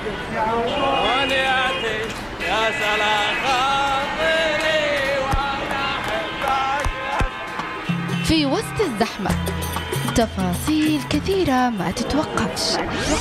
ونياتي يا سلام خاطري وانا احبك. في وسط الزحمة تفاصيل كثيرة ما تتوقفش،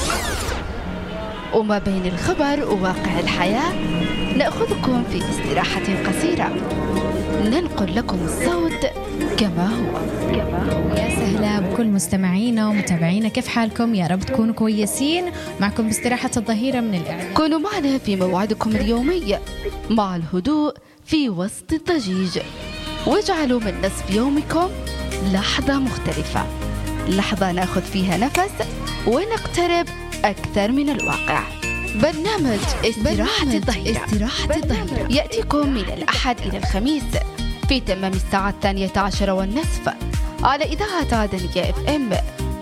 وما بين الخبر وواقع الحياة نأخذكم في استراحة قصيرة ننقل لكم الصوت كما هو. يا سهلا بكل مستمعينا ومتابعينا، كيف حالكم؟ يا رب تكونوا كويسين. معكم باستراحة الظهيرة من الإعلام. كونوا معنا في موعدكم اليومي مع الهدوء في وسط الضجيج، واجعلوا من نصف يومكم لحظة مختلفة، لحظة ناخذ فيها نفس ونقترب أكثر من الواقع. برنامج استراحة الظهيرة يأتيكم من الأحد إلى الخميس في تمام الساعة 12:30 على إذاعة عدنية FM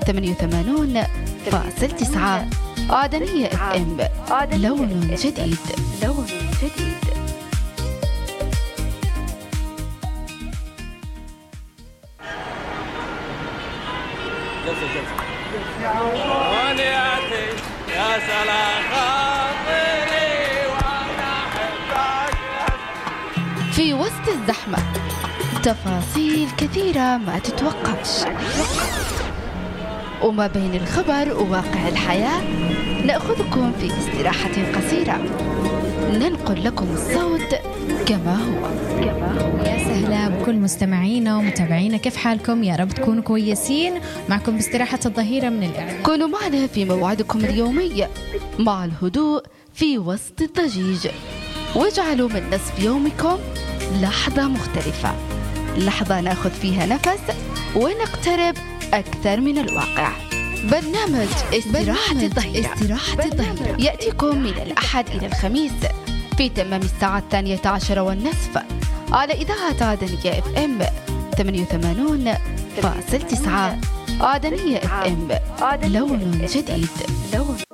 88.9. عدنية FM، لون جديد. ونياتي يا سلام خاطري وانا احبك. في وسط الزحمة تفاصيل كثيرة ما تتوقفش، وما بين الخبر وواقع الحياة نأخذكم في استراحة قصيرة ننقل لكم الصوت كما هو. يا سهلا بكل مستمعينا ومتابعينا، كيف حالكم؟ يا رب تكونوا كويسين. معكم باستراحة الظهيرة من الإعلام. كونوا معنا في موعدكم اليومي مع الهدوء في وسط الضجيج، واجعلوا من نصف يومكم لحظة مختلفة، لحظة ناخذ فيها نفس ونقترب أكثر من الواقع. برنامج استراحة الظهيرة يأتيكم من الأحد إلى الخميس في تمام الساعة 12:30 على إذاعة عدنية FM 88.9. عدنية FM، لون جديد.